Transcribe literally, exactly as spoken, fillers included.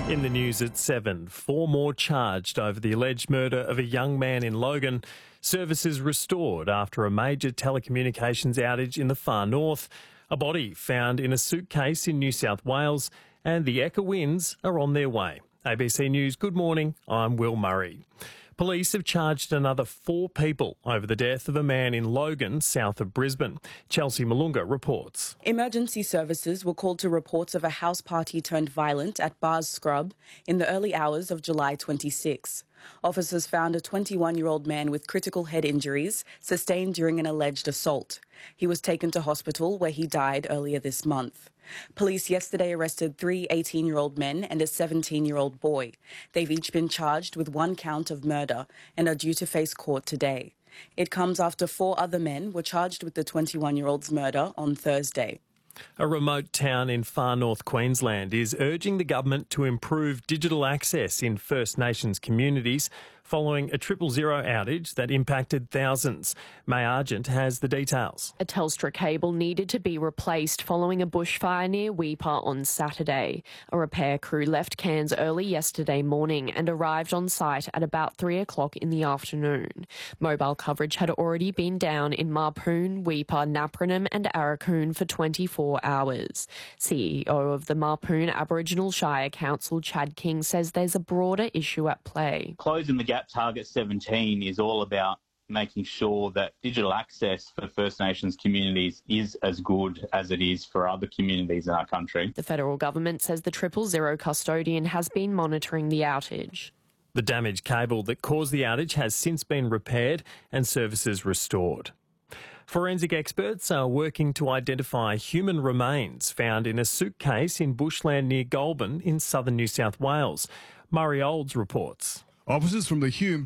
In the news at seven, four more charged over the alleged murder of a young man in Logan. Services restored after a major telecommunications outage in the far north. A body found in a suitcase in New South Wales, and the Ekka winds are on their way. A B C News, good morning, I'm Will Murray. Police have charged another four people over the death of a man in Logan, south of Brisbane. Chelsea Malunga reports. Emergency services were called to reports of a house party turned violent at Bars Scrub in the early hours of July twenty-sixth. Officers found a twenty-one-year-old man with critical head injuries sustained during an alleged assault. He was taken to hospital where he died earlier this month. Police yesterday arrested three eighteen-year-old men and a seventeen-year-old boy. They've each been charged with one count of murder and are due to face court today. It comes after four other men were charged with the twenty-one-year-old's murder on Thursday. A remote town in far north Queensland is urging the government to improve digital access in First Nations communities following a triple zero outage that impacted thousands. May Argent has the details. A Telstra cable needed to be replaced following a bushfire near Weipa on Saturday. A repair crew left Cairns early yesterday morning and arrived on site at about three o'clock in the afternoon. Mobile coverage had already been down in Mapoon, Weipa, Napranum and Arakoon for twenty-four hours. C E O of the Mapoon Aboriginal Shire Council, Chad King, says there's a broader issue at play. Closing the gap Target seventeen is all about making sure that digital access for First Nations communities is as good as it is for other communities in our country. The federal government says the triple zero custodian has been monitoring the outage. The damaged cable that caused the outage has since been repaired and services restored. Forensic experts are working to identify human remains found in a suitcase in bushland near Goulburn in southern New South Wales. Murray Olds reports. Officers from the Hume